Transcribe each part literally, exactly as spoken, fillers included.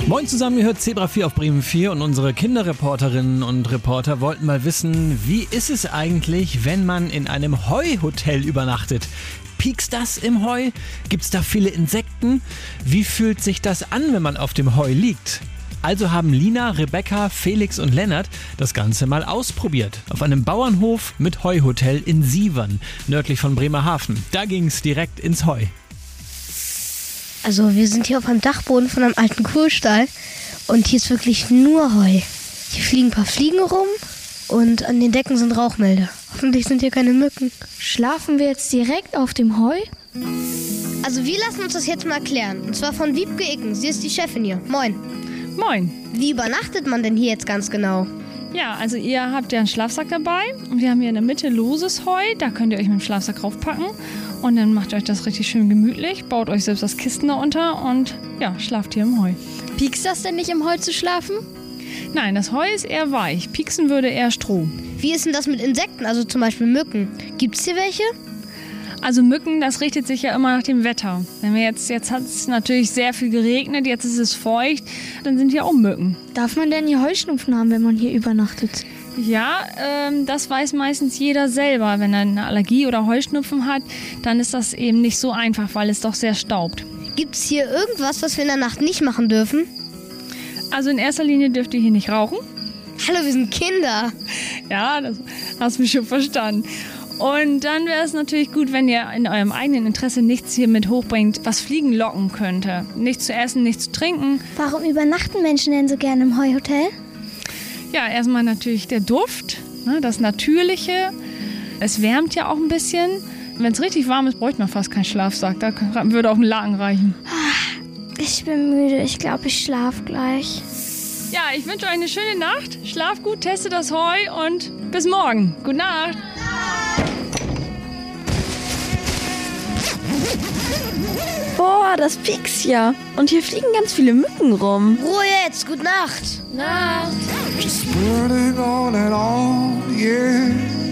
Moin zusammen, ihr hört Zebra vier auf Bremen vier und unsere Kinderreporterinnen und Reporter wollten mal wissen, wie ist es eigentlich, wenn man in einem Heuhotel übernachtet? Piekst das im Heu? Gibt's da viele Insekten? Wie fühlt sich das an, wenn man auf dem Heu liegt? Also haben Lina, Rebecca, Felix und Lennart das Ganze mal ausprobiert. Auf einem Bauernhof mit Heuhotel in Sievern, nördlich von Bremerhaven. Da ging's direkt ins Heu. Also wir sind hier auf einem Dachboden von einem alten Kuhstall und hier ist wirklich nur Heu. Hier fliegen ein paar Fliegen rum und an den Decken sind Rauchmelder. Hoffentlich sind hier keine Mücken. Schlafen wir jetzt direkt auf dem Heu? Also wir lassen uns das jetzt mal klären. Und zwar von Wiebke Icken. Sie ist die Chefin hier. Moin. Moin. Wie übernachtet man denn hier jetzt ganz genau? Ja, also ihr habt ja einen Schlafsack dabei und wir haben hier in der Mitte loses Heu. Da könnt ihr euch mit dem Schlafsack raufpacken und dann macht euch das richtig schön gemütlich, baut euch selbst das Kisten da unter und ja, schlaft hier im Heu. Piekst das denn nicht, im Heu zu schlafen? Nein, das Heu ist eher weich. Pieksen würde eher Stroh. Wie ist denn das mit Insekten, also zum Beispiel Mücken? Gibt's hier welche? Also Mücken, das richtet sich ja immer nach dem Wetter. Wenn wir jetzt, jetzt hat es natürlich sehr viel geregnet, jetzt ist es feucht, dann sind hier auch Mücken. Darf man denn hier Heuschnupfen haben, wenn man hier übernachtet? Ja, ähm, das weiß meistens jeder selber. Wenn er eine Allergie oder Heuschnupfen hat, dann ist das eben nicht so einfach, weil es doch sehr staubt. Gibt's hier irgendwas, was wir in der Nacht nicht machen dürfen? Also in erster Linie dürft ihr hier nicht rauchen. Hallo, wir sind Kinder. Ja, das hast du mich schon verstanden. Und dann wäre es natürlich gut, wenn ihr in eurem eigenen Interesse nichts hier mit hochbringt, was Fliegen locken könnte. Nichts zu essen, nichts zu trinken. Warum übernachten Menschen denn so gerne im Heuhotel? Ja, erstmal natürlich der Duft, ne, das Natürliche. Es wärmt ja auch ein bisschen. Wenn es richtig warm ist, bräuchte man fast keinen Schlafsack. Da würde auch ein Laken reichen. Ich bin müde. Ich glaube, ich schlafe gleich. Ja, ich wünsche euch eine schöne Nacht. Schlaft gut, testet das Heu und bis morgen. Gute Nacht. Boah, das piekst ja. Und hier fliegen ganz viele Mücken rum. Ruhe jetzt, gute Nacht. Nacht. Just burning on and on, yeah.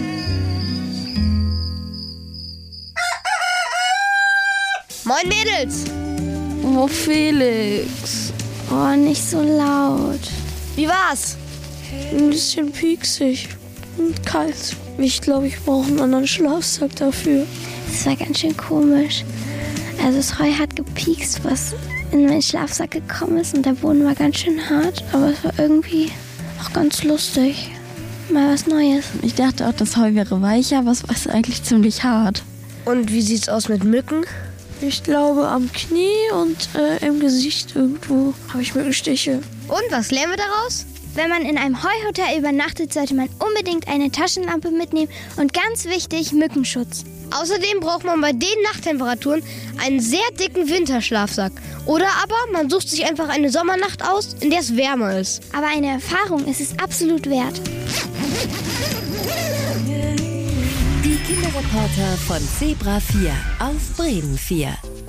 Moin Mädels. Oh, Felix. Oh, nicht so laut. Wie war's? Ein bisschen pieksig und kalt. Ich glaube, ich brauche einen anderen Schlafsack dafür. Das war ganz schön komisch. Also das Heu hat gepiekst, was in meinen Schlafsack gekommen ist und der Boden war ganz schön hart, aber es war irgendwie auch ganz lustig. Mal was Neues. Ich dachte auch, das Heu wäre weicher, aber es ist eigentlich ziemlich hart. Und wie sieht's aus mit Mücken? Ich glaube, am Knie und äh, im Gesicht irgendwo habe ich Mückenstiche. Und was lernen wir daraus? Wenn man in einem Heuhotel übernachtet, sollte man unbedingt eine Taschenlampe mitnehmen und ganz wichtig, Mückenschutz. Außerdem braucht man bei den Nachttemperaturen einen sehr dicken Winterschlafsack. Oder aber man sucht sich einfach eine Sommernacht aus, in der es wärmer ist. Aber eine Erfahrung ist es absolut wert. Die Kinderreporter von Zebra vier auf Bremen vier.